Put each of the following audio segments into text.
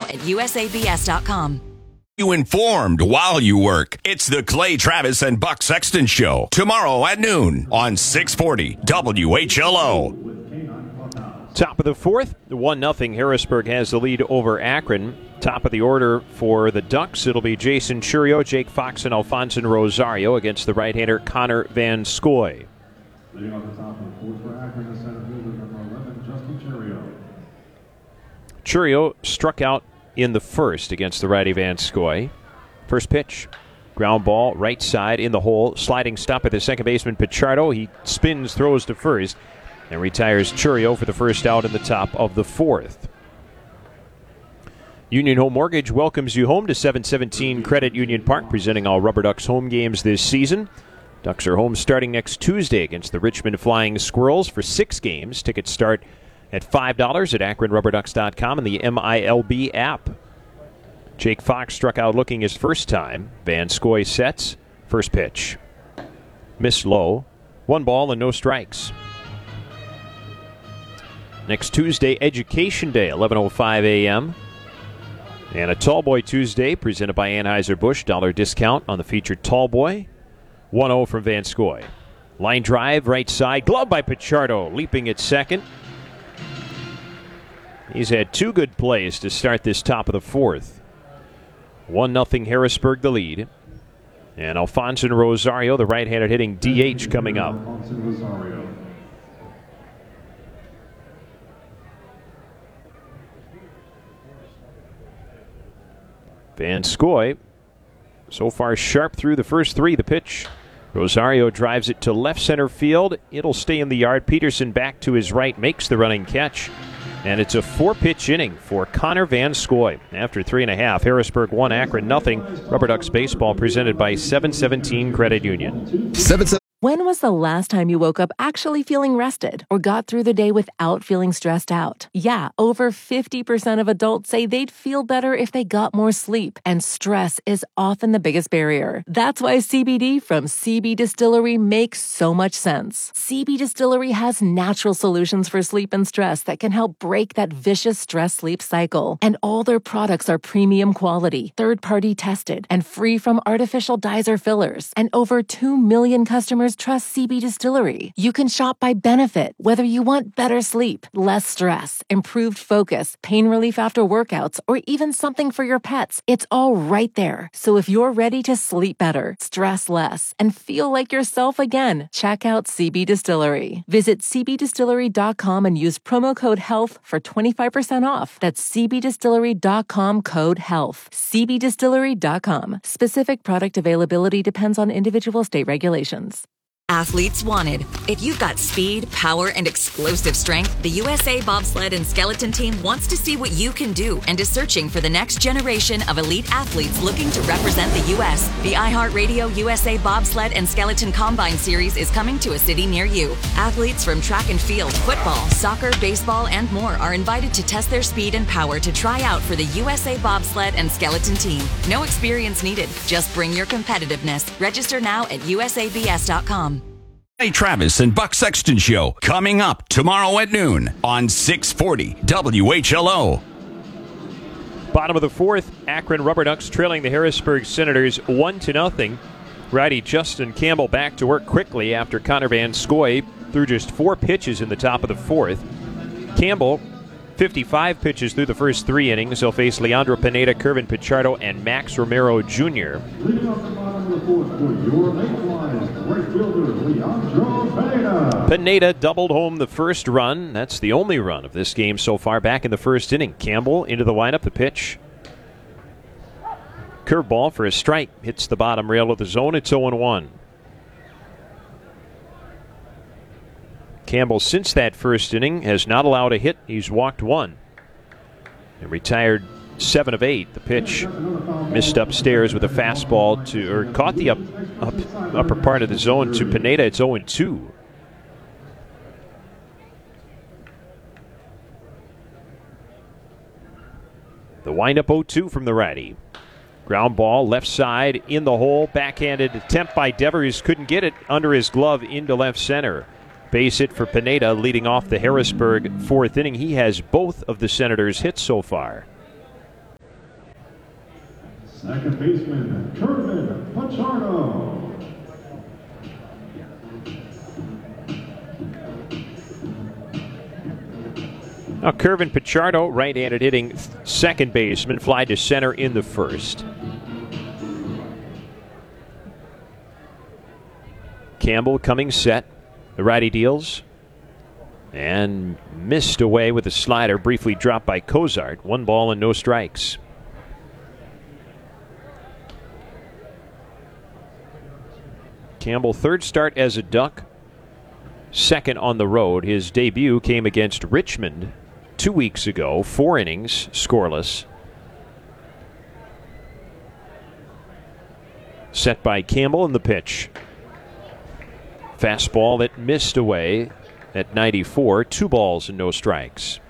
at usabs.com. You informed while you work. It's the Clay Travis and Buck Sexton Show. Tomorrow at noon on 640 WHLO. Top of the fourth, 1-0. Harrisburg has the lead over Akron. Top of the order for the Ducks, it'll be Jason Churio, Jake Fox, and Alfonso Rosario against the right-hander Connor Van Scoy. Leading off the top of the fourth for Akron, the center fielder, number 11, Justin Churio. Churio struck out in the first against the righty Van Scoy. First pitch, ground ball, right side in the hole. Sliding stop at the second baseman, Pichardo. He spins, throws to first, and retires Churio for the first out in the top of the fourth. Union Home Mortgage welcomes you home to 717 Credit Union Park, presenting all Rubber Ducks home games this season. Ducks are home starting next Tuesday against the Richmond Flying Squirrels for 6 games. Tickets start at $5 at AkronRubberDucks.com and the MILB app. Jake Fox struck out looking his first time. Van Scoy sets. First pitch. Missed low. 1 ball and no strikes. Next Tuesday, Education Day, 11:05 a.m. And a Tallboy Tuesday presented by Anheuser-Busch. $1 discount on the featured Tallboy. 1-0 from Van Scoy. Line drive, right side. Glove by Pichardo, leaping at second. He's had 2 good plays to start this top of the fourth. 1-0 Harrisburg the lead. And Alfonso Rosario, the right-handed hitting DH, coming up. Van Scoy, so far sharp through the first 3. The pitch. Rosario drives it to left center field. It'll stay in the yard. Peterson back to his right, makes the running catch. And it's a 4-pitch inning for Connor Van Scoy. After 3.5, Harrisburg 1, Akron 0. Rubber Ducks baseball presented by 717 Credit Union. When was the last time you woke up actually feeling rested or got through the day without feeling stressed out? Yeah, over 50% of adults say they'd feel better if they got more sleep, and stress is often the biggest barrier. That's why CBD from CB Distillery makes so much sense. CB Distillery has natural solutions for sleep and stress that can help break that vicious stress-sleep cycle. And all their products are premium quality, third-party tested, and free from artificial dyes or fillers. And over 2 million customers trust CB Distillery. You can shop by benefit, whether you want better sleep, less stress, improved focus, pain relief after workouts, or even something for your pets. It's all right there. So if you're ready to sleep better, stress less, and feel like yourself again, check out CB Distillery. Visit cbdistillery.com and use promo code HEALTH for 25% off. That's cbdistillery.com, code HEALTH. cbdistillery.com. Specific product availability depends on individual state regulations. Athletes wanted. If you've got speed, power, and explosive strength, the USA Bobsled and Skeleton Team wants to see what you can do and is searching for the next generation of elite athletes looking to represent the U.S. The iHeartRadio USA Bobsled and Skeleton Combine Series is coming to a city near you. Athletes from track and field, football, soccer, baseball, and more are invited to test their speed and power to try out for the USA Bobsled and Skeleton Team. No experience needed. Just bring your competitiveness. Register now at usabs.com. Clay Travis and Buck Sexton Show coming up tomorrow at noon on 640 WHLO. Bottom of the fourth, Akron Rubber Ducks trailing the Harrisburg Senators 1-0. Righty Justin Campbell back to work quickly after Connor Van Scoy threw just 4 pitches in the top of the fourth. Campbell, 55 pitches through the first 3 innings. He'll face Leandro Pineda, Kervin Pichardo, and Max Romero Jr. Leading off the bottom of the fourth for your late flies, right fielder Leandro Pineda. Pineda doubled home the first run. That's the only run of this game so far back in the first inning. Campbell into the lineup. The pitch. Curveball for a strike. Hits the bottom rail of the zone. It's 0-1. Campbell, since that first inning, has not allowed a hit. He's walked 1 and retired 7 of 8. The pitch missed upstairs with a fastball caught the upper part of the zone to Pineda. It's 0-2. The windup 0-2 from the righty. Ground ball, left side, in the hole. Backhanded attempt by Devers. Couldn't get it under his glove into left center. Base hit for Pineda, leading off the Harrisburg fourth inning. He has both of the Senators' hits so far. Second baseman, Kervin Pachardo. Now, Kervin Pachardo, right-handed hitting second baseman, fly to center in the first. Campbell coming set. The righty deals. And missed away with a slider, briefly dropped by Cozart. 1 ball and no strikes. Campbell, third start as a Duck, second on the road. His debut came against Richmond 2 weeks ago, 4 innings, scoreless. Set by Campbell in the pitch. Fastball that missed away at 94, 2 balls and no strikes.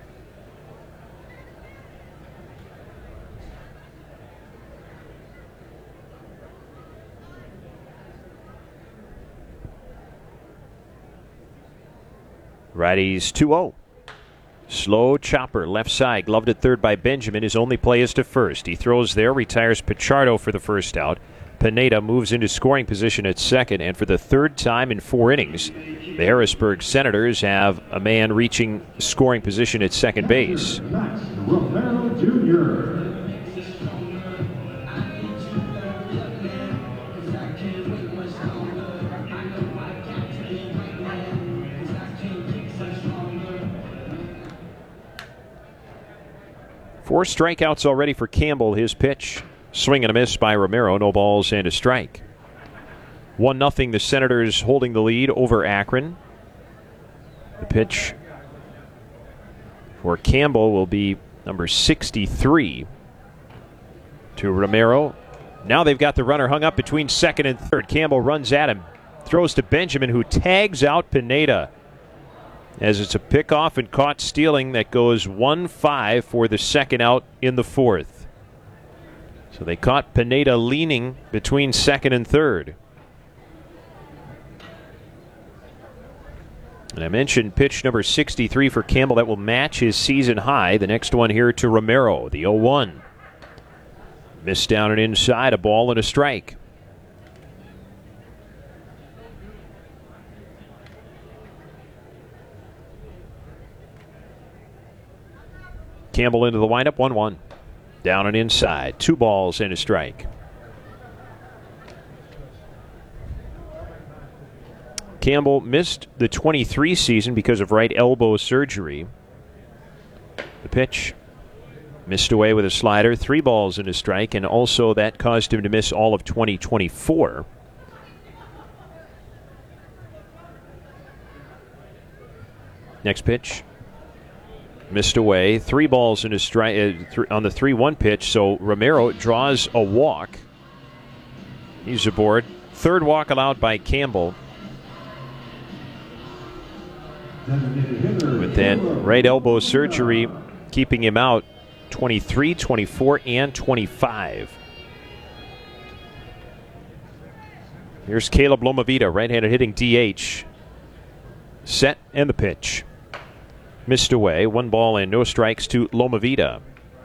Righties 2-0. Slow chopper, left side, gloved at third by Benjamin. His only play is to first. He throws there, retires Pachardo for the first out. Pineda moves into scoring position at second, and for the third time in 4 innings, the Harrisburg Senators have a man reaching scoring position at second base. Max Romero Jr. Four strikeouts already for Campbell. His pitch, swing and a miss by Romero. No balls and a strike. 1-0, the Senators holding the lead over Akron. The pitch for Campbell will be number 63 to Romero. Now they've got the runner hung up between second and third. Campbell runs at him, throws to Benjamin, who tags out Pineda. As it's a pickoff and caught stealing that goes 1-5 for the second out in the fourth. So they caught Pineda leaning between second and third. And I mentioned pitch number 63 for Campbell. That will match his season high. The next one here to Romero, the 0-1. Missed down and inside, a ball and a strike. Campbell into the windup, 1-1. Down and inside, 2 balls and a strike. Campbell missed the 23 season because of right elbow surgery. The pitch missed away with a slider, 3 balls and a strike, and also that caused him to miss all of 2024. Next pitch. Missed away, 3 balls in his strike on the 3-1 pitch. So Romero draws a walk. He's aboard. Third walk allowed by Campbell. With that right elbow surgery keeping him out 23, 24, and 25. Here's Caleb Lomavita, right-handed hitting DH. Set and the pitch. Missed away, 1 ball and no strikes to Lomavita.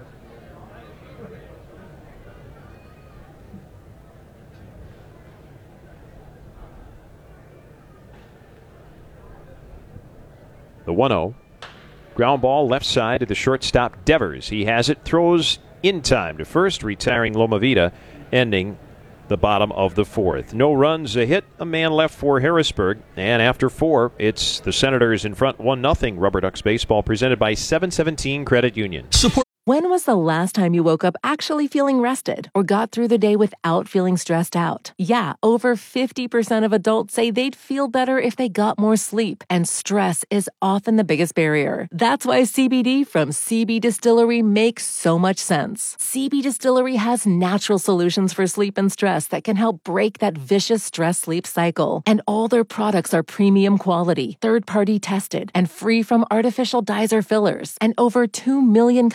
The 1-0. Ground ball left side to the shortstop Devers. He has it, throws in time to first, retiring Lomavita, ending the bottom of the fourth. No runs, a hit, a man left for Harrisburg. And after 4, it's the Senators in front 1-0. Rubber Ducks baseball presented by 717 Credit Union. When was the last time you woke up actually feeling rested or got through the day without feeling stressed out? Yeah, over 50% of adults say they'd feel better if they got more sleep, and stress is often the biggest barrier. That's why CBD from CB Distillery makes so much sense. CB Distillery has natural solutions for sleep and stress that can help break that vicious stress-sleep cycle. And all their products are premium quality, third-party tested, and free from artificial dyes or fillers. And over 2 million customers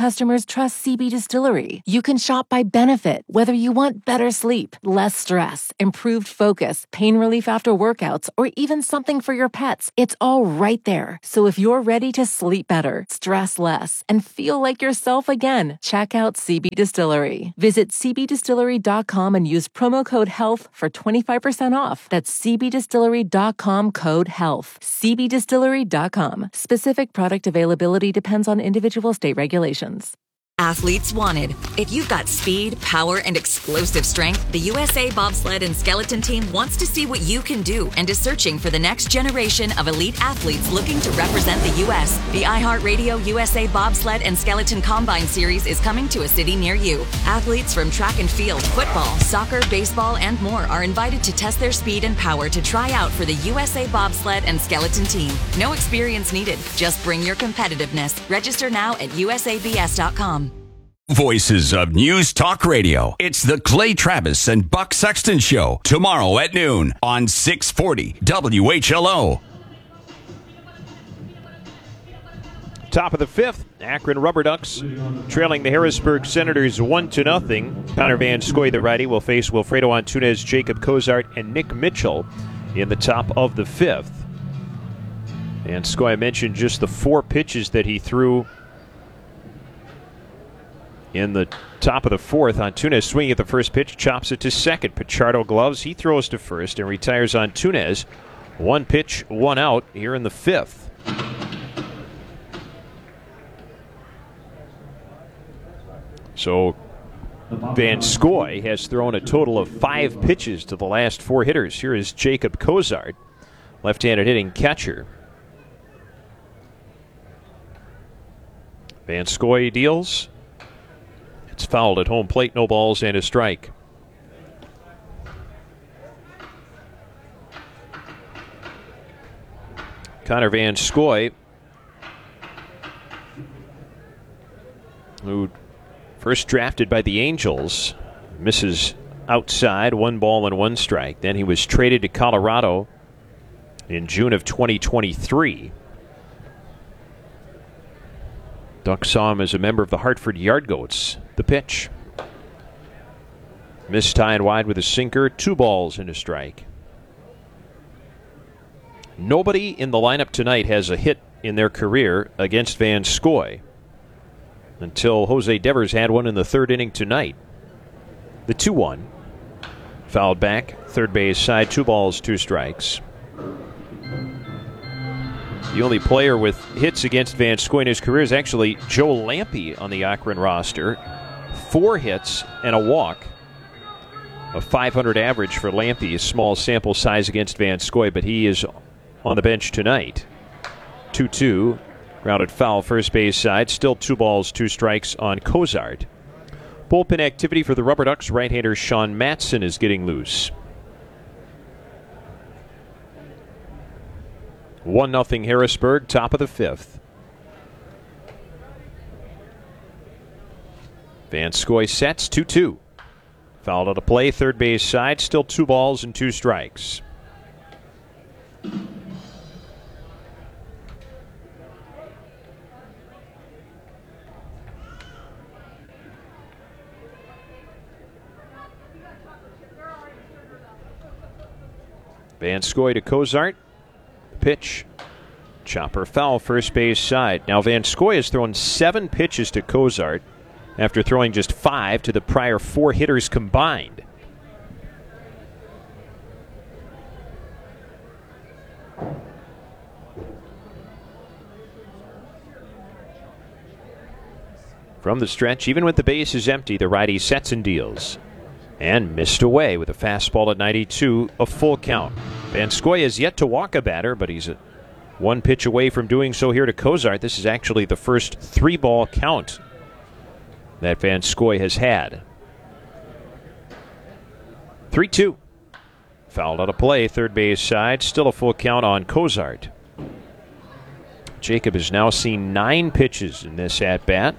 customers trust CB Distillery. You can shop by benefit, whether you want better sleep, less stress, improved focus, pain relief after workouts, or even something for your pets. It's all right there. So if you're ready to sleep better, stress less, and feel like yourself again, check out CB Distillery. Visit cbdistillery.com and use promo code HEALTH for 25% off. That's cbdistillery.com, code HEALTH. cbdistillery.com. Specific product availability depends on individual state regulations. Athletes wanted. If you've got speed, power, and explosive strength, the USA Bobsled and Skeleton Team wants to see what you can do and is searching for the next generation of elite athletes looking to represent the U.S. The iHeartRadio USA Bobsled and Skeleton Combine Series is coming to a city near you. Athletes from track and field, football, soccer, baseball, and more are invited to test their speed and power to try out for the USA Bobsled and Skeleton Team. No experience needed. Just bring your competitiveness. Register now at usabs.com. Voices of News Talk Radio. It's the Clay Travis and Buck Sexton Show. Tomorrow at noon on 640 WHLO. Top of the fifth, Akron Rubber Ducks trailing the Harrisburg Senators 1-0. Connor Van Scoy, the righty, will face Wilfredo Antunes, Jacob Cozart, and Nick Mitchell in the top of the fifth. And Scoy mentioned just the 4 pitches that he threw in the top of the fourth. Antunes swinging at the first pitch, chops it to second. Pichardo gloves, he throws to first and retires Antunes. 1 pitch, 1 out here in the fifth. So Van Scoy has thrown a total of 5 pitches to the last 4 hitters. Here is Jacob Cozart, left-handed hitting catcher. Van Scoy deals. It's fouled at home plate, no balls and a strike. Connor Van Scoy, who first drafted by the Angels, misses outside, 1 ball and 1 strike. Then he was traded to Colorado in June of 2023. Ducks saw him as a member of the Hartford Yard Goats. The pitch. Missed high and wide with a sinker, 2 balls and a strike. Nobody in the lineup tonight has a hit in their career against Van Scoy until Jose Devers had one in the 3rd inning tonight. The 2-1. Fouled back, third base side, 2 balls, 2 strikes. The only player with hits against Van Scoy in his career is actually Joe Lampe on the Akron roster. 4 hits and a walk. A .500 average for Lampe, a small sample size against Van Scoy, but he is on the bench tonight. 2-2, grounded foul first base side. Still 2 balls, 2 strikes on Cozart. Bullpen activity for the Rubber Ducks. Right-hander Sean Matson is getting loose. 1-0 Harrisburg, top of the fifth. Van Scoy sets, 2-2. Fouled out of play, third base side. Still 2 balls and 2 strikes. Van Scoy to Cozart. Pitch. Chopper foul, first base side. Now Van Scoy has thrown 7 pitches to Cozart after throwing just 5 to the prior 4 hitters combined. From the stretch, even with the base is empty, the righty sets and deals. And missed away with a fastball at 92, a full count. Van Scoy has yet to walk a batter, but he's 1 pitch away from doing so here to Cozart. This is actually the first 3-ball count that Van Scoy has had. 3-2. Fouled out of play, third base side. Still a full count on Cozart. Jacob has now seen 9 pitches in this at-bat.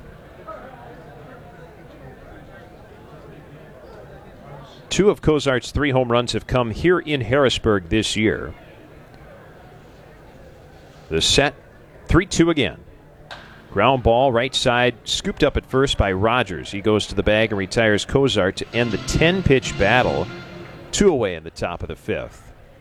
2 of Cozart's 3 home runs have come here in Harrisburg this year. The set, 3-2 again. Ground ball, right side, scooped up at first by Rogers. He goes to the bag and retires Cozart to end the 10-pitch battle. 2 away in the top of the 5th.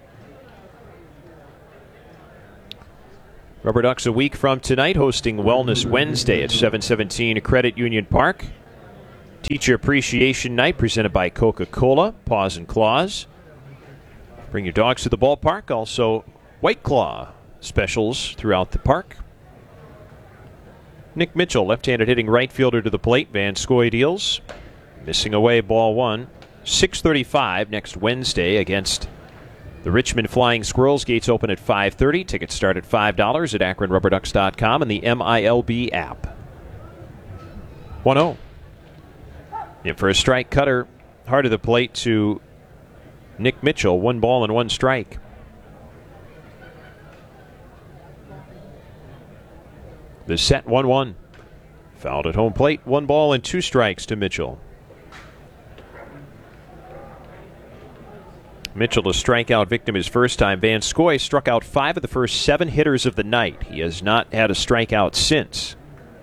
Rubber Ducks a week from tonight hosting Wellness Wednesday at 717 Credit Union Park. Teacher Appreciation Night presented by Coca-Cola, Paws and Claws. Bring your dogs to the ballpark. Also, White Claw specials throughout the park. Nick Mitchell, left-handed hitting right fielder to the plate. Van Scoy deals. Missing away, ball 1. 6:35 next Wednesday against the Richmond Flying Squirrels. Gates open at 5:30. Tickets start at $5 at AkronRubberDucks.com and the MILB app. 1-0. In for a strike, Cutter, heart of the plate to Nick Mitchell. 1 ball and 1 strike. The set 1-1. Fouled at home plate. 1 ball and 2 strikes to Mitchell. Mitchell, a strikeout victim his first time. Van Scoy struck out 5 of the first 7 hitters of the night. He has not had a strikeout since.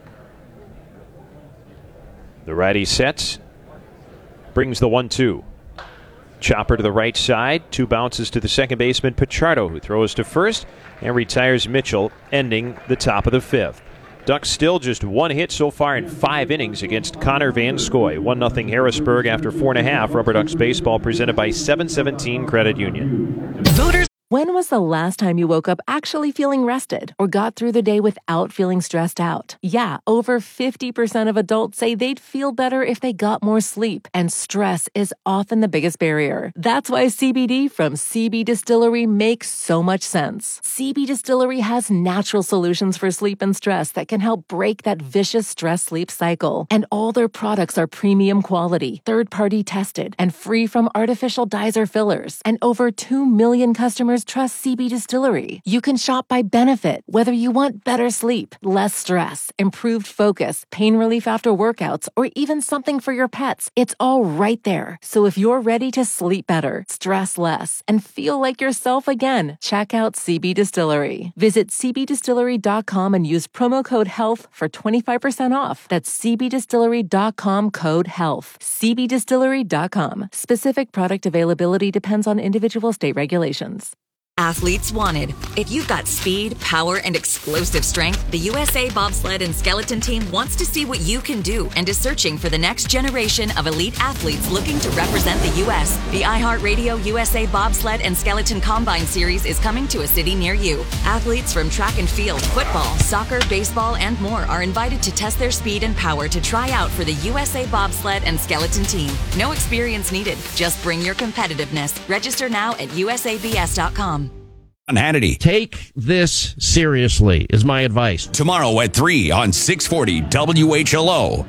The righty sets. Brings the 1-2. Chopper to the right side. 2 bounces to the second baseman, Pichardo, who throws to first and retires Mitchell, ending the top of the 5th. Ducks still just 1 hit so far in 5 innings against Connor Van Scoy. 1-0 Harrisburg after 4.5. Rubber Ducks baseball presented by 717 Credit Union. Voters. When was the last time you woke up actually feeling rested or got through the day without feeling stressed out? Yeah, over 50% of adults say they'd feel better if they got more sleep, and stress is often the biggest barrier. That's why CBD from CB Distillery makes so much sense. CB Distillery has natural solutions for sleep and stress that can help break that vicious stress-sleep cycle. And all their products are premium quality, third-party tested, and free from artificial dyes or fillers. And over 2 million customers trust CB Distillery. You can shop by benefit, whether you want better sleep, less stress, improved focus, pain relief after workouts, or even something for your pets. It's all right there. So if you're ready to sleep better, stress less, and feel like yourself again, check out CB Distillery. Visit cbdistillery.com and use promo code HEALTH for 25% off. That's cbdistillery.com, code HEALTH. cbdistillery.com. Specific product availability depends on individual state regulations. Athletes wanted. If you've got speed, power, and explosive strength, the USA Bobsled and Skeleton Team wants to see what you can do and is searching for the next generation of elite athletes looking to represent the U.S. The iHeartRadio USA Bobsled and Skeleton Combine Series is coming to a city near you. Athletes from track and field, football, soccer, baseball, and more are invited to test their speed and power to try out for the USA Bobsled and Skeleton Team. No experience needed. Just bring your competitiveness. Register now at usabs.com. Hannity. Take this seriously, is my advice. Tomorrow at 3 on 640 WHLO.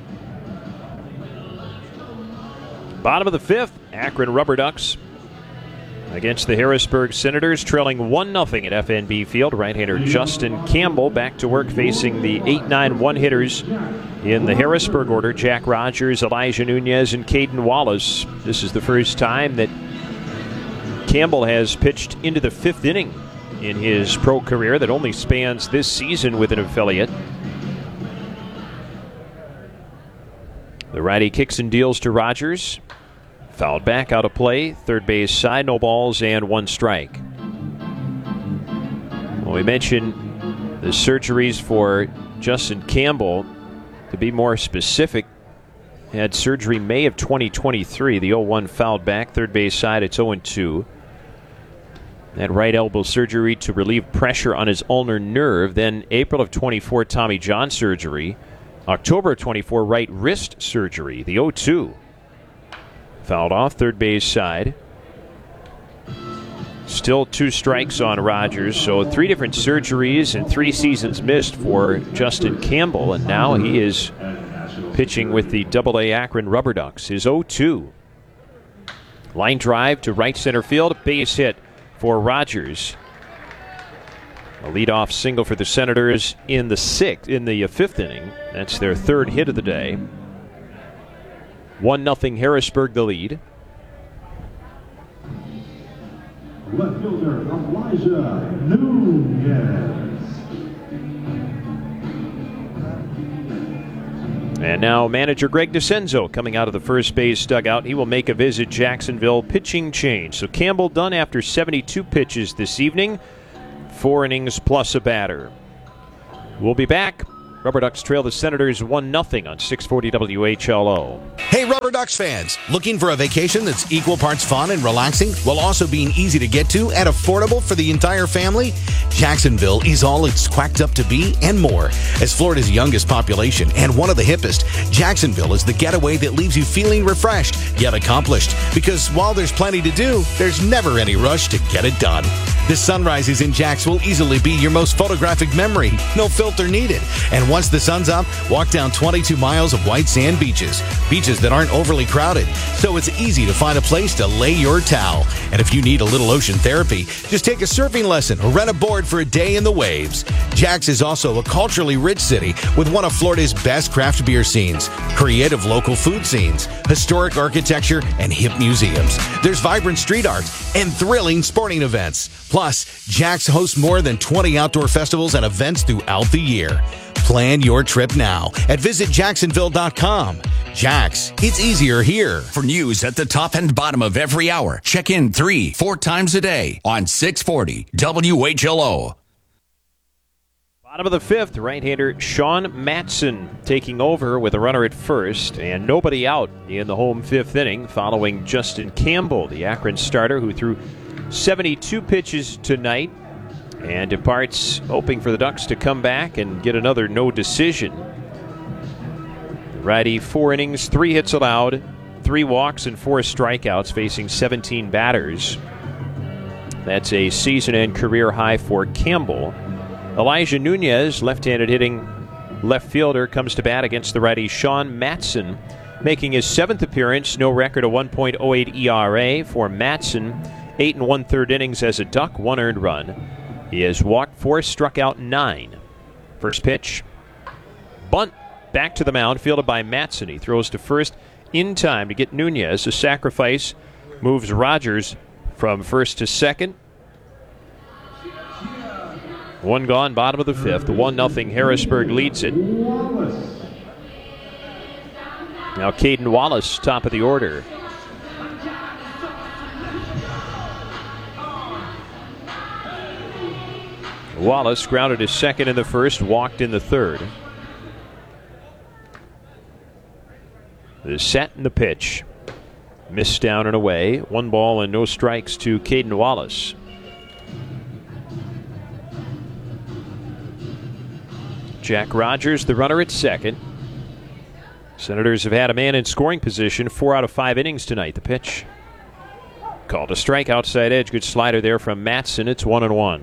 Bottom of the 5th, Akron Rubber Ducks against the Harrisburg Senators, trailing 1-0 at FNB Field. Right-hander Justin Campbell back to work facing the 8-9-1 hitters in the Harrisburg order. Jack Rogers, Elijah Nunez, and Caden Wallace. This is the first time that Campbell has pitched into the 5th inning in his pro career that only spans this season with an affiliate. The righty kicks and deals to Rogers. Fouled back, out of play. Third base side, no balls and 1 strike. Well, we mentioned the surgeries for Justin Campbell. To be more specific, had surgery May of 2023. The 0-1 fouled back. Third base side, it's 0-2. That right elbow surgery to relieve pressure on his ulnar nerve. Then April of 24, Tommy John surgery. October of 24, right wrist surgery. The 0-2. Fouled off, third base side. Still 2 strikes on Rogers. So 3 different surgeries and 3 seasons missed for Justin Campbell. And now he is pitching with the AA Akron Rubber Ducks. His 0-2. Line drive to right center field. Base hit for Rogers. A leadoff single for the Senators in the 5th inning. That's their 3rd hit of the day. 1-0 Harrisburg the lead. Left fielder Elijah Nunez. And now manager Greg DeCenzo coming out of the first base dugout. He will make a visit Jacksonville pitching change. So Campbell done after 72 pitches this evening. 4 innings plus a batter. We'll be back. Rubber Ducks trail the Senators 1-0 on 640 WHLO. Hey, Rubber Ducks fans, looking for a vacation that's equal parts fun and relaxing while also being easy to get to and affordable for the entire family? Jacksonville is all it's quacked up to be and more. As Florida's youngest population and one of the hippest, Jacksonville is the getaway that leaves you feeling refreshed yet accomplished. Because while there's plenty to do, there's never any rush to get it done. The sunrises in Jax will easily be your most photographic memory. No filter needed. And once the sun's up, walk down 22 miles of white sand beaches. Beaches that aren't overly crowded, so it's easy to find a place to lay your towel. And if you need a little ocean therapy, just take a surfing lesson or rent a board for a day in the waves. Jax is also a culturally rich city with one of Florida's best craft beer scenes, creative local food scenes, historic architecture, and hip museums. There's vibrant street art and thrilling sporting events. Plus, Jax hosts more than 20 outdoor festivals and events throughout the year. Plan your trip now at visitjacksonville.com. Jax, it's easier here. For news at the top and bottom of every hour, check in 3-4 times a day on 640 WHLO. Bottom of the fifth, right-hander Sean Matson taking over with a runner at first and nobody out in the home fifth inning following Justin Campbell, the Akron starter who threw 72 pitches tonight and departs hoping for the Ducks to come back and get another no decision. The righty 4 innings, 3 hits allowed, 3 walks and 4 strikeouts facing 17 batters. That's a season and career high for Campbell. Elijah Nunez, left-handed hitting left fielder, comes to bat against the righty Sean Matson, making his 7th appearance. No record, a 1.08 ERA for Matson. 8 1/3 innings as a Duck, 1 earned run. He has walked 4, struck out 9. First pitch, bunt back to the mound, fielded by Matson. He throws to first in time to get Nunez. A sacrifice moves Rogers from first to second. 1 gone, bottom of the fifth. 1-0 Harrisburg leads it. Now Caden Wallace, top of the order. Wallace grounded his second in the first, walked in the third. The set and the pitch. Missed down and away. 1 ball and no strikes to Caden Wallace. Jack Rogers, the runner at second. Senators have had a man in scoring position 4 out of 5 innings tonight. The pitch. Called a strike outside edge. Good slider there from Matson. It's 1-1.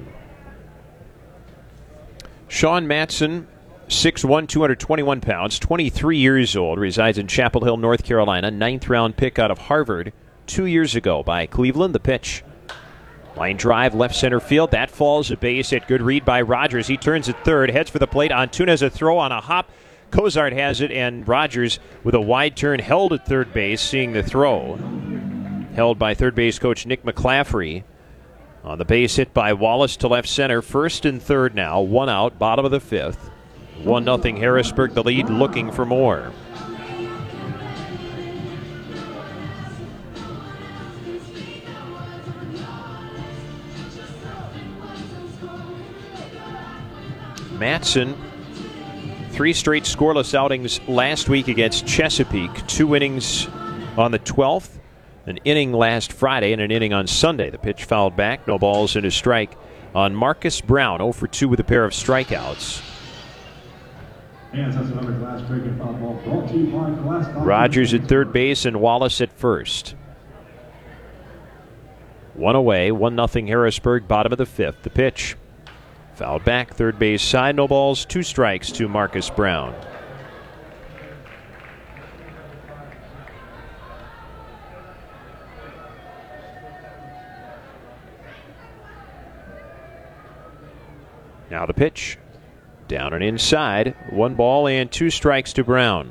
Sean Matson, 6'1", 221 pounds, 23 years old, resides in Chapel Hill, North Carolina. 9th round pick out of Harvard 2 years ago by Cleveland. The pitch. Line drive, left center field. That falls a base hit. Good read by Rogers. He turns at third, heads for the plate. Antunes a throw on a hop. Cozart has it, and Rogers with a wide turn held at third base, seeing the throw. Held by third base coach Nick McClaffrey. On the base hit by Wallace to left center. First and third now. 1 out, bottom of the fifth. 1-0 Harrisburg, the lead, looking for more. Matson, 3 straight scoreless outings last week against Chesapeake. 2 innings on the 12th. An inning last Friday and an inning on Sunday. The pitch fouled back. No balls and a strike on Marcus Brown. 0 for 2 with a pair of strikeouts. Rogers at third base and Wallace at first. 1 away. 1-0 Harrisburg, bottom of the fifth. The pitch. Fouled back, third base side. No balls, 2 strikes to Marcus Brown. Now the pitch. Down and inside. 1 ball and 2 strikes to Brown.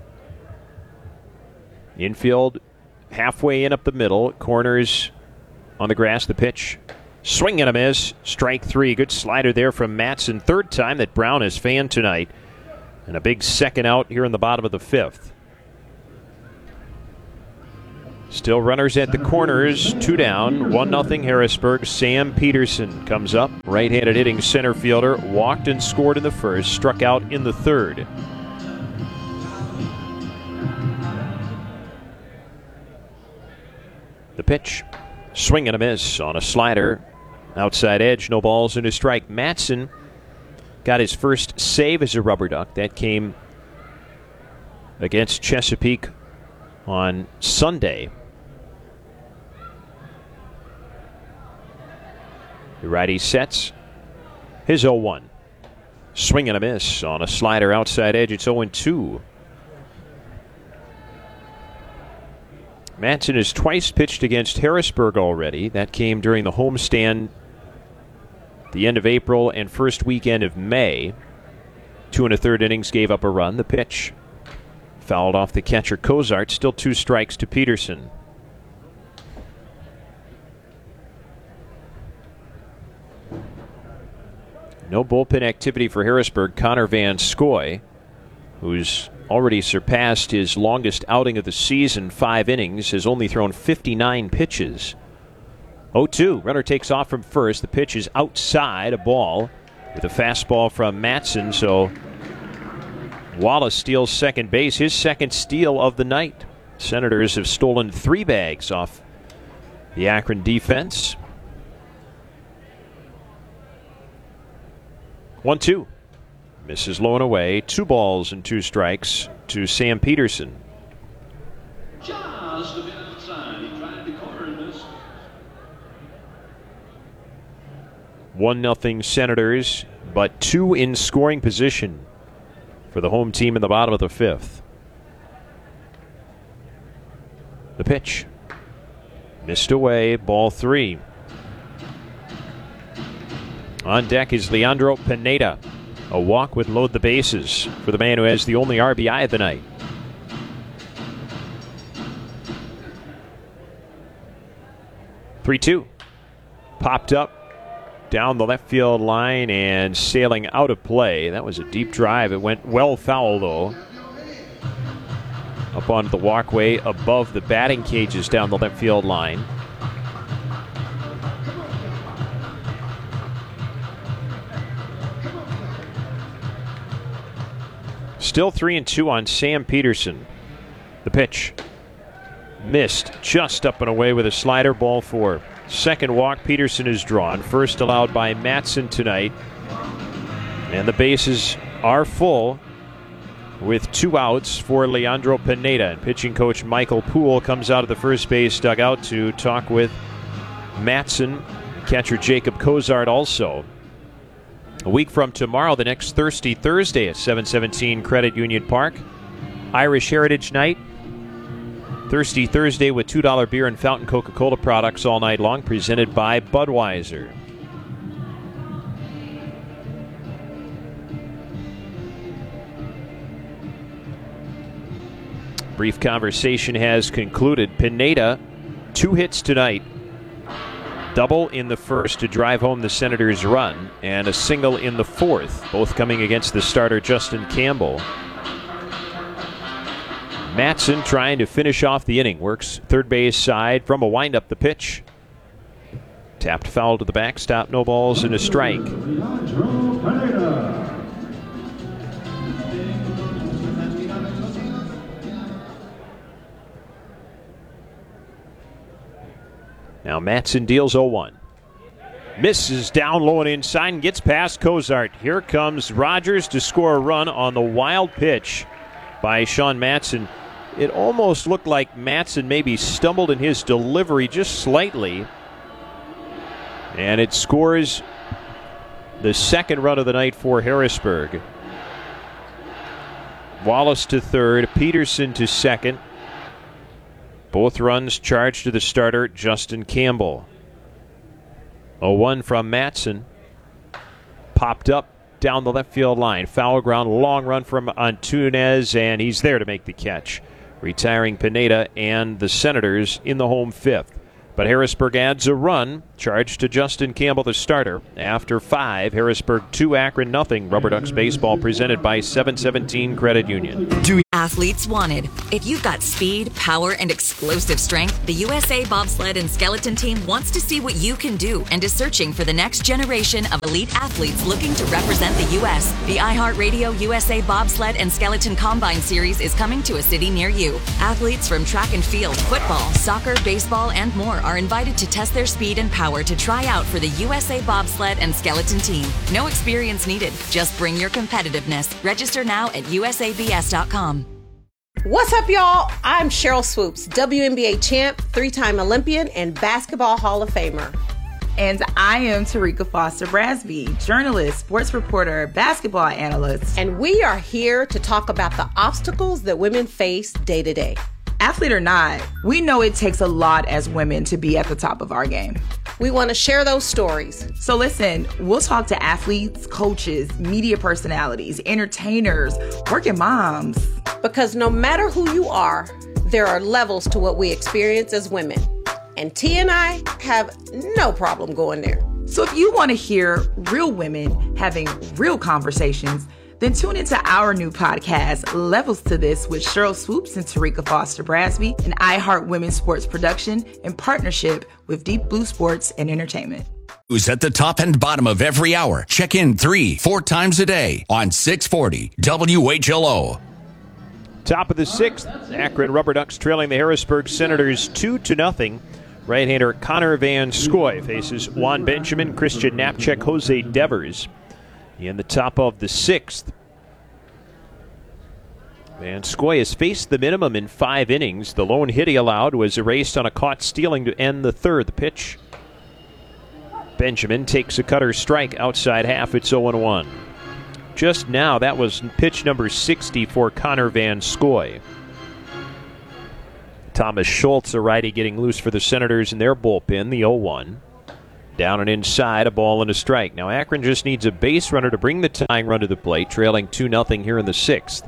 Infield halfway in up the middle. Corners on the grass. The pitch. Swing and a miss. Strike 3. Good slider there from Matson. Third time that Brown has fanned tonight. And a big second out here in the bottom of the 5th. Still runners at the corners. 2 down. 1-0 Harrisburg. Sam Peterson comes up. Right-handed hitting center fielder. Walked and scored in the first. Struck out in the third. The pitch. Swing and a miss on a slider. Outside edge. No balls and a strike. Matson got his first save as a Rubber Duck. That came against Chesapeake on Sunday. The righty sets his 0-1. Swing and a miss on a slider outside edge. It's 0-2. Matson has twice pitched against Harrisburg already. That came during the homestand the end of April and first weekend of May. 2 1/3 innings, gave up a run. The pitch fouled off the catcher Cozart. Still 2 strikes to Peterson. No bullpen activity for Harrisburg. Connor Van Scoy, who's already surpassed his longest outing of the season, 5 innings, has only thrown 59 pitches. 0-2. Runner takes off from first. The pitch is outside, a ball with a fastball from Matson. So Wallace steals second base, his second steal of the night. Senators have stolen 3 bags off the Akron defense. 1-2. Misses low and away. 2 balls and 2 strikes to Sam Peterson. Just a bit outside. He tried the corner and missed. 1-0 Senators, but 2 in scoring position for the home team in the bottom of the 5th. The pitch. Missed away. Ball 3. On deck is Leandro Pineda. A walk would load the bases for the man who has the only RBI of the night. "3-2. Popped up down the left field line and sailing out of play. That was a deep drive. It went well foul, though. Up onto the walkway above the batting cages down the left field line. Still 3-2 on Sam Peterson. The pitch. Missed just up and away with a slider. Ball 4. Second walk Peterson is drawn. First allowed by Matson tonight. And the bases are full with 2 outs for Leandro Pineda. And pitching coach Michael Poole comes out of the first base dugout to talk with Matson. Catcher Jacob Cozart also. A week from tomorrow, the next Thirsty Thursday at 717 Credit Union Park. Irish Heritage Night. Thirsty Thursday with $2 beer and fountain Coca-Cola products all night long, presented by Budweiser. Brief conversation has concluded. Pineda, 2 hits tonight. Double in the first to drive home the Senators' run, and a single in the 4th, both coming against the starter Justin Campbell. Matson trying to finish off the inning. Works third base side from a windup. The pitch. Tapped foul to the backstop. No balls and a strike. Now Matson deals 0-1. Misses down low and inside and gets past Cozart. Here comes Rogers to score a run on the wild pitch by Sean Matson. It almost looked like Matson maybe stumbled in his delivery just slightly. And it scores the second run of the night for Harrisburg. Wallace to third, Peterson to second. Both runs charged to the starter, Justin Campbell. 0-1 from Matson. Popped up down the left field line. Foul ground, long run from Antunes, and he's there to make the catch. Retiring Pineda and the Senators in the home 5th. But Harrisburg adds a run. Charge to Justin Campbell, the starter. After 5, Harrisburg 2, Akron nothing. Rubber Ducks baseball presented by 717 Credit Union. Athletes wanted. If you've got speed, power, and explosive strength, the USA Bobsled and Skeleton Team wants to see what you can do and is searching for the next generation of elite athletes looking to represent the U.S. The iHeartRadio USA Bobsled and Skeleton Combine Series is coming to a city near you. Athletes from track and field, football, soccer, baseball, and more are invited to test their speed and power to try out for the USA Bobsled and Skeleton Team. No experience needed. Just bring your competitiveness. Register now at usabs.com. What's up, y'all? I'm Cheryl Swoops, WNBA champ, 3-time Olympian, and Basketball Hall of Famer. And I am Tarika Foster Brasby, journalist, sports reporter, basketball analyst. And we are here to talk about the obstacles that women face day to day. Athlete or not, we know it takes a lot as women to be at the top of our game. We want to share those stories. So listen, we'll talk to athletes, coaches, media personalities, entertainers, working moms. Because no matter who you are, there are levels to what we experience as women. And T and I have no problem going there. So if you want to hear real women having real conversations, then tune into our new podcast, Levels to This, with Cheryl Swoops and Tarika Foster Brasby, an iHeart Women's Sports production in partnership with Deep Blue Sports and Entertainment. Who's at the top and bottom of every hour. Check in 3-4 times a day on 640 WHLO. Top of the 6th, Akron Rubber Ducks trailing the Harrisburg Senators 2-0. Right-hander Connor Van Scoy faces Juan Benjamin, Christian Knapczyk, Jose Devers. In the top of the 6th, Van Scoy has faced the minimum in 5 innings. The lone hit he allowed was erased on a caught stealing to end the 3rd. The pitch. Benjamin takes a cutter strike outside half. It's 0-1. Just now, that was pitch number 60 for Connor Van Scoy. Thomas Schultz, a righty, getting loose for the Senators in their bullpen, the 0-1. Down and inside, a ball and a strike. Now Akron just needs a base runner to bring the tying run to the plate, trailing 2-0 here in the 6th.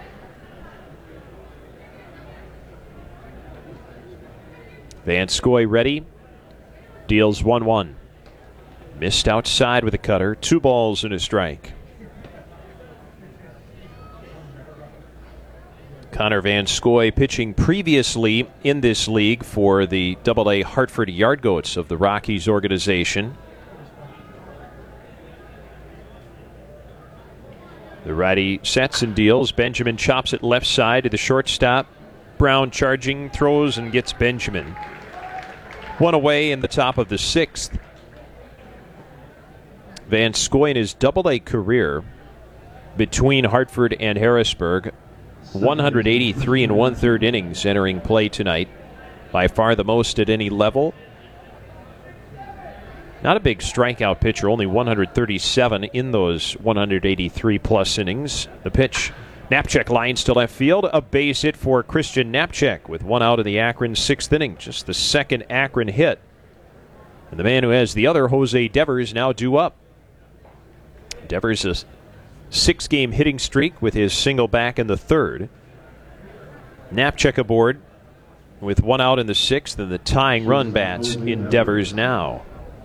Van Scoy ready. Deals 1-1. Missed outside with a cutter. 2 balls and a strike. Connor Van Scoy pitching previously in this league for the AA Hartford Yard Goats of the Rockies organization. The righty sets and deals. Benjamin chops it left side to the shortstop. Brown charging, throws, and gets Benjamin. 1 away in the top of the 6th. Van Scoy in his AA career between Hartford and Harrisburg, 183 1/3 innings entering play tonight. By far the most at any level. Not a big strikeout pitcher, only 137 in those 183-plus innings. The pitch, Knapczyk lines to left field. A base hit for Christian Knapczyk with 1 out of the Akron 6th inning. Just the 2nd Akron hit. And the man who has the other, Jose Devers, now due up. Devers is 6-game hitting streak with his single back in the 3rd. Knapczyk aboard with 1 out in the 6th, and the tying run bats in Devers now.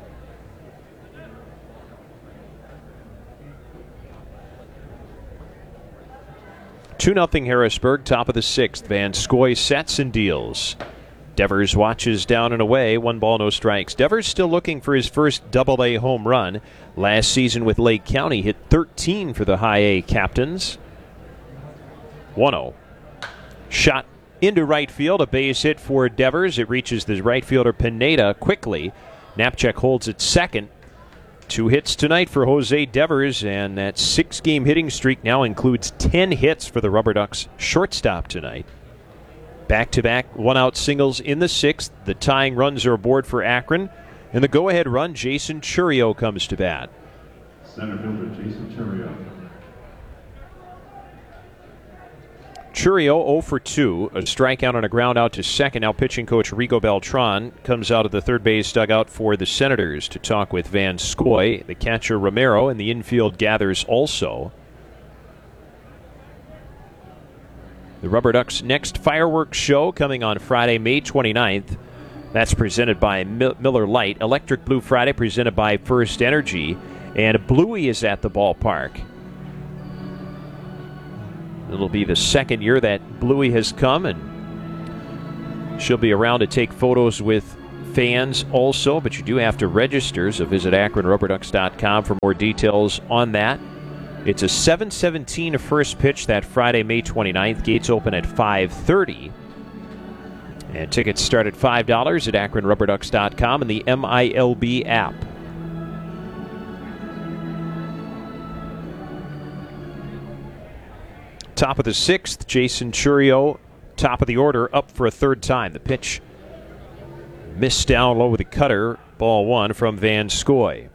Two 0 Harrisburg, top of the 6th. Van Scoy sets and deals. Devers watches down and away. 1 ball, no strikes. Devers still looking for his first AA home run. Last season with Lake County, hit 13 for the High A Captains. 1-0. Shot into right field. A base hit for Devers. It reaches the right fielder Pineda quickly. Knapczyk holds it second. 2 hits tonight for Jose Devers, and that 6-game hitting streak now includes 10 hits for the Rubber Ducks shortstop tonight. Back-to-back 1-out singles in the 6th. The tying runs are aboard for Akron. And the go-ahead run, Jason Churio comes to bat. Center fielder Jason Churio. Churio 0 for 2. A strikeout on a ground out to second. Now pitching coach Rico Beltran comes out of the third base dugout for the Senators to talk with Van Scoy. The catcher Romero in the infield gathers also. The Rubber Ducks' next fireworks show coming on Friday, May 29th. That's presented by Miller Lite. Electric Blue Friday presented by First Energy. And Bluey is at the ballpark. It'll be the second year that Bluey has come, and she'll be around to take photos with fans also, but you do have to register, so visit AkronRubberDucks.com for more details on that. It's a 7:17 first pitch that Friday, May 29th. Gates open at 5:30. And tickets start at $5 at AkronRubberDucks.com and the MILB app. Top of the sixth, Jason Chourio, top of the order, up for a third time. The pitch missed down low with a cutter. Ball one from Van Scoy.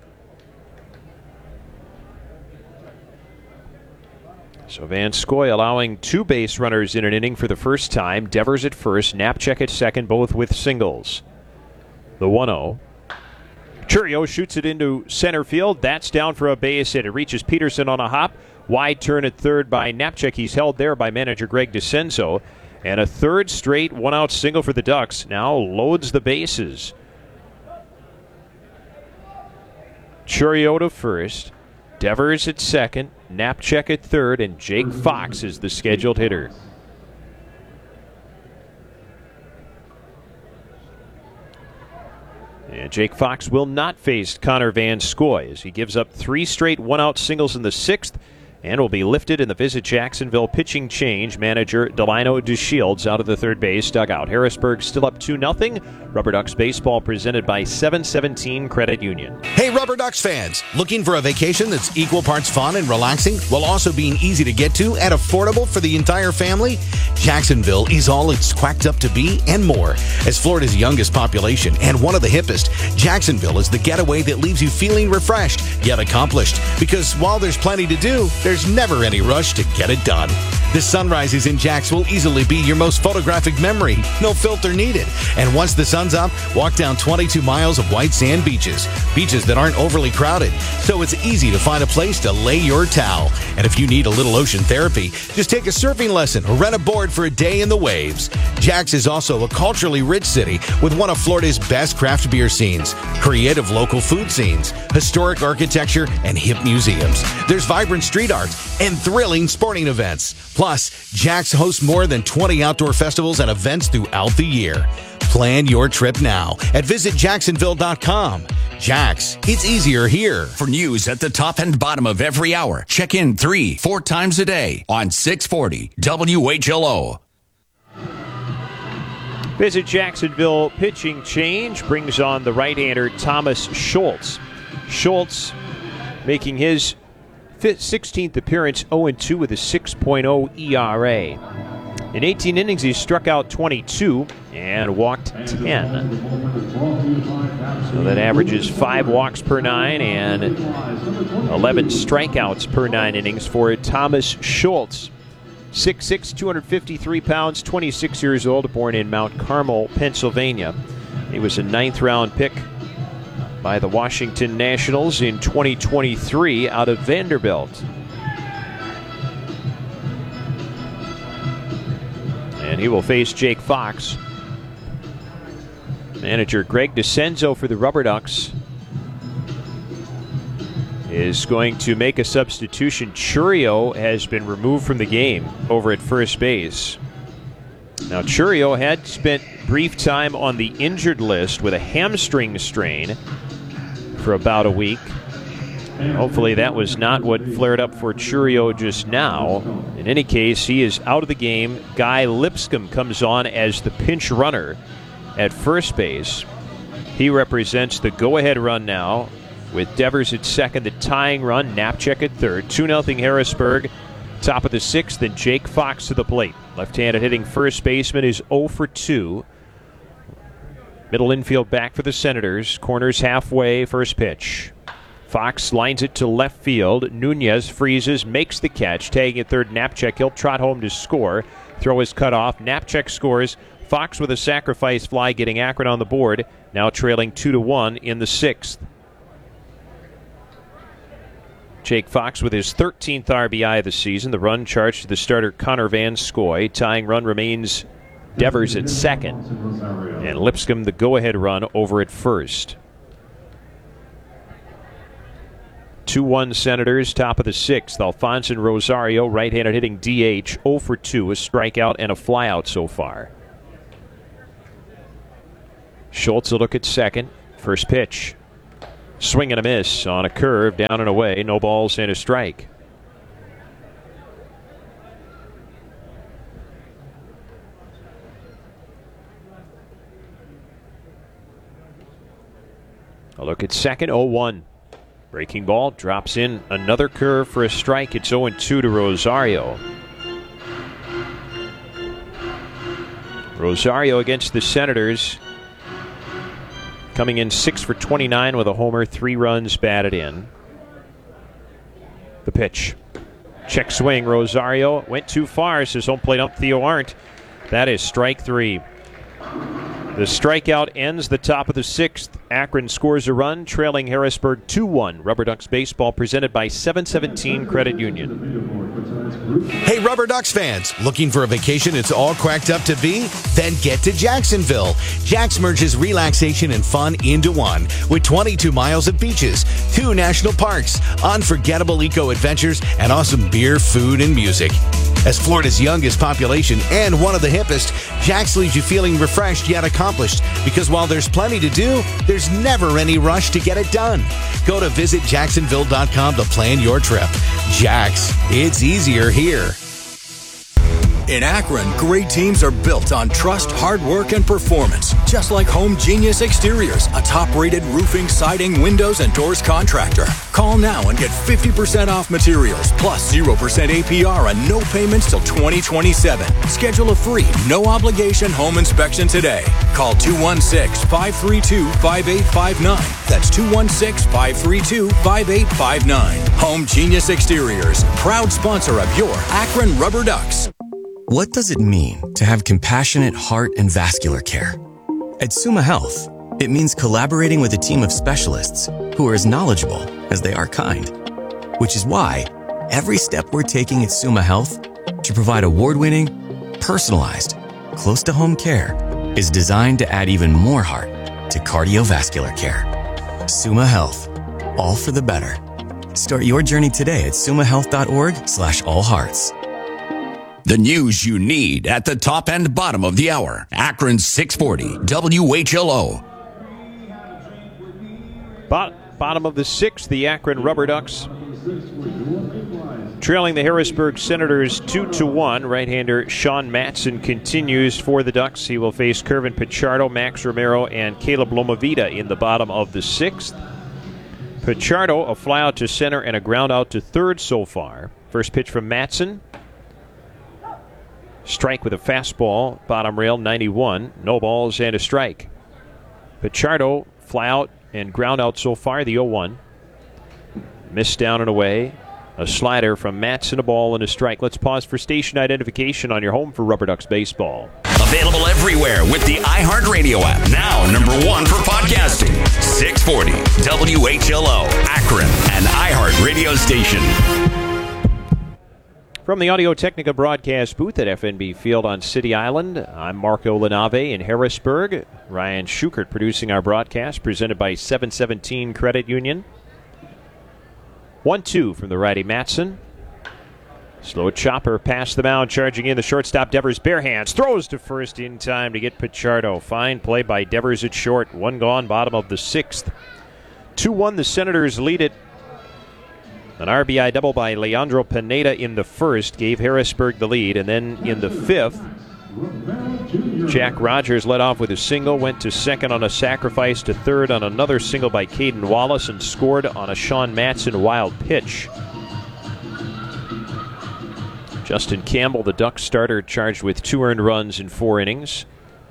So Van Scoy allowing two base runners in an inning for the first time. Devers at first, Knapczyk at second, both with singles. The 1-0. Chourio shoots it into center field. That's down for a base hit. It reaches Peterson on a hop. Wide turn at third by Knapczyk. He's held there by manager Greg DeCenzo. And a third straight one-out single for the Ducks. Now loads the bases. Chourio to first. Devers at second. Knapczyk at third. And Jake Fox is the scheduled hitter. And Jake Fox will not face Connor Van Scoy as he gives up three straight one-out singles in the sixth and will be lifted in the Visit Jacksonville pitching change. Manager Delino DeShields out of the third base dugout. Harrisburg still up 2-0. Rubber Ducks baseball presented by 717 Credit Union. Hey, Rubber Ducks fans, looking for a vacation that's equal parts fun and relaxing while also being easy to get to and affordable for the entire family? Jacksonville is all it's quacked up to be and more. As Florida's youngest population and one of the hippest, Jacksonville is the getaway that leaves you feeling refreshed yet accomplished. Because while there's plenty to do, there's never any rush to get it done. The sunrises in Jax will easily be your most photographic memory. No filter needed. And once the sun's up, walk down 22 miles of white sand beaches. Beaches that aren't overly crowded, so it's easy to find a place to lay your towel. And if you need a little ocean therapy, just take a surfing lesson or rent a board for a day in the waves. Jax is also a culturally rich city with one of Florida's best craft beer scenes, creative local food scenes, historic architecture, and hip museums. There's vibrant street art and thrilling sporting events. Plus, Jax hosts more than 20 outdoor festivals and events throughout the year. Plan your trip now at visitjacksonville.com. Jax, it's easier here. For news at the top and bottom of every hour, check in 3-4 times a day on 640 WHLO. Visit Jacksonville pitching change brings on the right-hander Thomas Schultz. Schultz making his 16th appearance, 0-2 with a 6.0 ERA. In 18 innings, he struck out 22 and walked 10. So that averages 5 walks per 9 and 11 strikeouts per 9 innings for Thomas Schultz. 6'6", 253 pounds, 26 years old, born in Mount Carmel, Pennsylvania. He was a 9th-round pick by the Washington Nationals in 2023 out of Vanderbilt. And he will face Jake Fox. Manager Greg DeCenzo for the Rubber Ducks is going to make a substitution. Chourio has been removed from the game over at first base. Now, Chourio had spent brief time on the injured list with a hamstring strain for about a week. Hopefully that was not what flared up for Chourio just now. In any case, he is out of the game. Guy Lipscomb comes on as the pinch runner at first base. He represents the go-ahead run now with Devers at second, the tying run, Knapczyk at third. 2-0 Harrisburg. Top of the sixth, and Jake Fox to the plate. Left-handed hitting first baseman is 0 for 2. Middle infield back for the Senators. Corners halfway, first pitch. Fox lines it to left field. Nunez freezes, makes the catch. Tagging at third, Knapczyk. He'll trot home to score. Throw is cut off. Knapczyk scores. Fox with a sacrifice fly, getting Akron on the board. Now trailing 2-1 in the sixth. Jake Fox with his 13th RBI of the season. The run charged to the starter Connor Van Scoy. Tying run remains Devers at second, and Lipscomb the go-ahead run over at first. 2-1 Senators, top of the sixth. Alfonso Rosario, right-handed hitting DH, 0 for 2, a strikeout and a flyout so far. Schultz a look at second. First pitch. Swing and a miss on a curve, down and away. No balls and a strike. A look at second, 0-1. Breaking ball, drops in another curve for a strike. It's 0-2 to Rosario. Rosario against the Senators, coming in 6 for 29 with a homer, 3 runs batted in. The pitch. Check swing. Rosario went too far, says home plate ump Theo Arndt. That is strike 3. The strikeout ends the top of the sixth. Akron scores a run, trailing Harrisburg 2-1. Rubber Ducks baseball presented by 717 Credit Union. Hey, Rubber Ducks fans, looking for a vacation it's all cracked up to be? Then get to Jacksonville. Jax merges relaxation and fun into one with 22 miles of beaches, 2 national parks, unforgettable eco-adventures, and awesome beer, food, and music. As Florida's youngest population and one of the hippest, Jax leaves you feeling refreshed yet accomplished, because while there's plenty to do, there's never any rush to get it done. Go to visitjacksonville.com to plan your trip. Jax, it's easier here. In Akron, great teams are built on trust, hard work, and performance. Just like Home Genius Exteriors, a top-rated roofing, siding, windows, and doors contractor. Call now and get 50% off materials, plus 0% APR and no payments till 2027. Schedule a free, no-obligation home inspection today. Call 216-532-5859. That's 216-532-5859. Home Genius Exteriors, proud sponsor of your Akron Rubber Ducks. What does it mean to have compassionate heart and vascular care? At Summa Health, it means collaborating with a team of specialists who are as knowledgeable as they are kind. Which is why every step we're taking at Summa Health to provide award-winning, personalized, close-to-home care is designed to add even more heart to cardiovascular care. Summa Health, all for the better. Start your journey today at summahealth.org/allhearts. The news you need at the top and bottom of the hour. Akron 640 WHLO. Bottom of the sixth, the Akron Rubber Ducks trailing the Harrisburg Senators 2-1. Right-hander Sean Matson continues for the Ducks. He will face Kervin Pichardo, Max Romero, and Caleb Lomavita in the bottom of the sixth. Pichardo, a fly out to center and a ground out to third so far. First pitch from Matson. Strike with a fastball, bottom rail, 91. No balls and a strike. Pichardo, fly out and ground out so far, the 0-1. Missed down and away. A slider from Matson, a ball and a strike. Let's pause for station identification on your home for Rubber Ducks baseball. Available everywhere with the iHeartRadio app. Now #1 for podcasting. 640 WHLO, Akron, an iHeart radio station. From the Audio Technica broadcast booth at FNB Field on City Island, I'm Marco Lanave in Harrisburg. Ryan Schukert producing our broadcast, presented by 717 Credit Union. 1-2 from the righty Matson. Slow chopper past the mound, charging in the shortstop Devers, bare hands, throws to first in time to get Pichardo. Fine play by Devers at short. One gone, bottom of the sixth. 2-1, the Senators lead it. An RBI double by Leandro Pineda in the first gave Harrisburg the lead, and then in the fifth, Jack Rogers led off with a single, went to second on a sacrifice, to third on another single by Caden Wallace, and scored on a Sean Matson wild pitch. Justin Campbell, the Ducks starter, charged with 2 earned runs in 4 innings.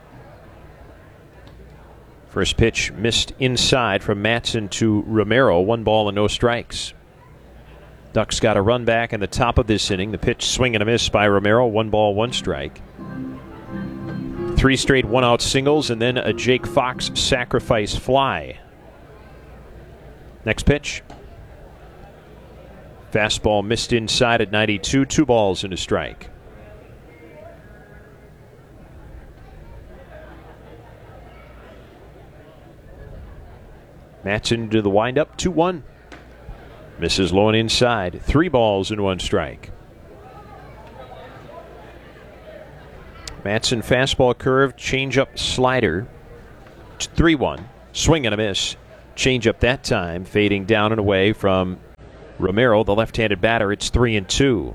First pitch missed inside from Matson to Romero, 1 ball and no strikes. Ducks got a run back in the top of this inning. The pitch swing and a miss by Romero, 1 ball, 1 strike. 3 straight 1-out singles, and then a Jake Fox sacrifice fly. Next pitch. Fastball missed inside at 92, 2 balls and a strike. Matson to the windup, 2-1. Misses low and inside. 3 balls and 1 strike. Matson fastball curve, changeup slider. 3-1. Swing and a miss. Changeup that time, fading down and away from Romero, the left-handed batter. It's 3-2.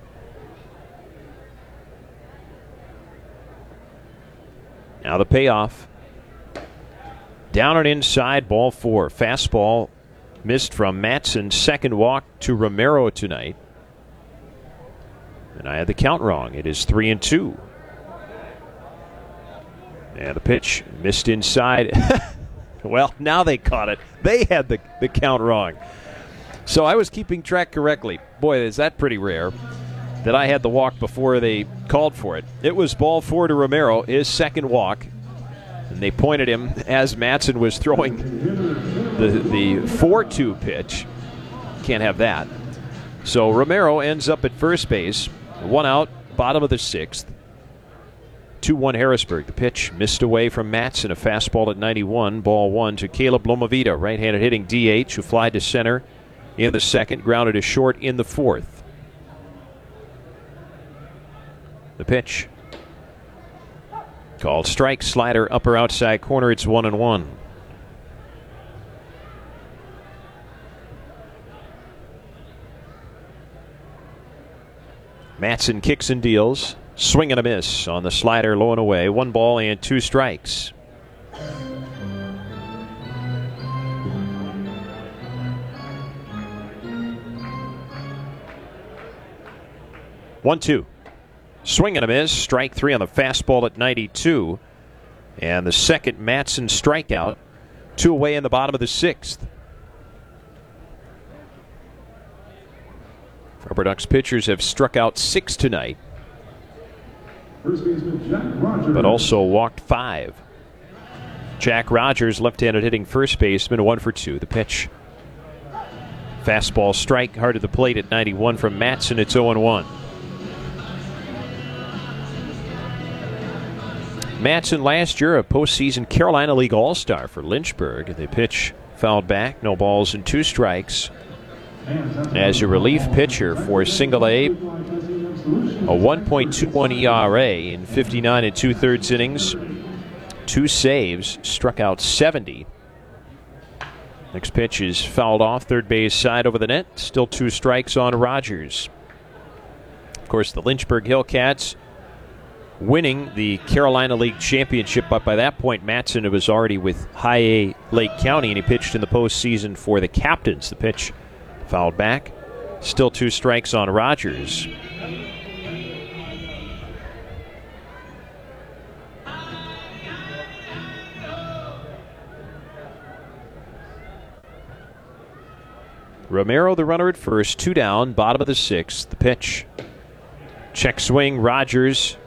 Now the payoff. Down and inside, ball 4. Fastball missed from Matson. Second walk to Romero tonight. And I had the count wrong. It is 3-2. And the pitch missed inside. Well, now they caught it. They had the count wrong. So I was keeping track correctly. Boy, is that pretty rare that I had the walk before they called for it. It was ball 4 to Romero, his second walk. And they pointed him as Matson was throwing the 4-2 pitch. Can't have that. So Romero ends up at first base. 1 out, bottom of the 6th. 2-1 Harrisburg. The pitch missed away from Matson. A fastball at 91. Ball 1 to Caleb Lomavita, right-handed hitting DH, who flied to center in the second, grounded to short in the 4th. The pitch. Called strike, slider, upper outside corner. It's 1-1. Matson kicks and deals. Swing and a miss on the slider, low and away. 1 ball and 2 strikes. One, 2. Swing and a miss. Strike 3 on the fastball at 92. And the second Matson strikeout. 2 away in the bottom of the 6th. Rubber Ducks pitchers have struck out 6 tonight, but also walked 5. Jack Rogers, left-handed hitting first baseman, 1 for 2. The pitch. Fastball strike, hard to the plate at 91 from Matson. It's 0-1. Matson last year a postseason Carolina League All-Star for Lynchburg. The pitch fouled back, no balls and 2 strikes. As a relief pitcher for Single-A, a 1.21 ERA in 59 2/3 innings, 2 saves, struck out 70. Next pitch is fouled off, third base side over the net. Still 2 strikes on Rogers. Of course, the Lynchburg Hillcats winning the Carolina League Championship, but by that point, Matson was already with High A Lake County, and he pitched in the postseason for the Captains. The pitch fouled back. Still 2 strikes on Rogers. Romero, the runner at first, 2 down, bottom of the 6th. The pitch. Check swing, Rogers.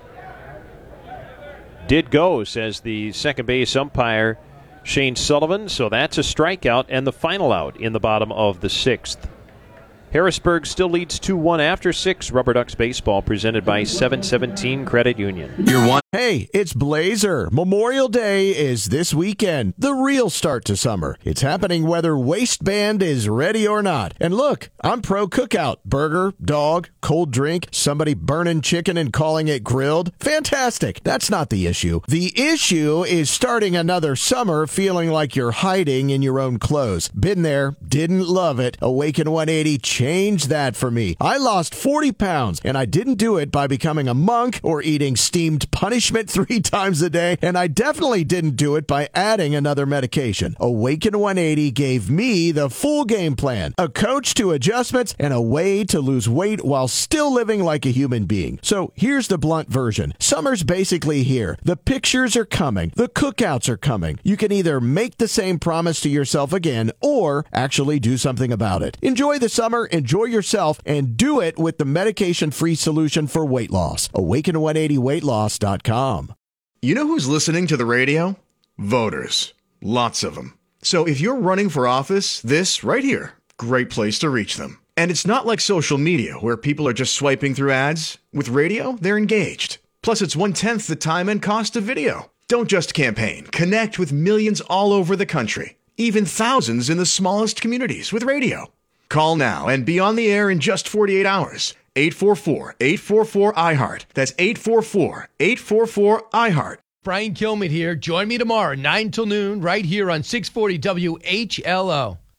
Did go, says the second base umpire, Shane Sullivan. So that's a strikeout and the final out in the bottom of the 6th. Harrisburg still leads 2-1 after 6. Rubber Ducks baseball presented by 717 Credit Union. Hey, it's Blazer. Memorial Day is this weekend, the real start to summer. It's happening whether waistband is ready or not. And look, I'm pro cookout. Burger, dog, cold drink, somebody burning chicken and calling it grilled. Fantastic. That's not the issue. The issue is starting another summer feeling like you're hiding in your own clothes. Been there, didn't love it. Awaken 180 changed that for me. I lost 40 pounds, and I didn't do it by becoming a monk or eating steamed punishment 3 times a day, and I definitely didn't do it by adding another medication. Awaken 180 gave me the full game plan, a coach to adjustments, and a way to lose weight while still living like a human being. So here's the blunt version. Summer's basically here. The pictures are coming. The cookouts are coming. You can either make the same promise to yourself again or actually do something about it. Enjoy the summer, enjoy yourself, and do it with the medication-free solution for weight loss. Awaken180weightloss.com. You know who's listening to the radio? Voters. Lots of them. So if you're running for office, this right here, great place to reach them. And it's not like social media where people are just swiping through ads. With radio, they're engaged. Plus, it's 1/10 the time and cost of video. Don't just campaign. Connect with millions all over the country. even thousands in the smallest communities with radio. Call now and be on the air in just 48 hours. 844-844-IHEART. That's 844-844-IHEART. Brian Kilmeade here. Join me tomorrow, 9 till noon, right here on 640 WHLO.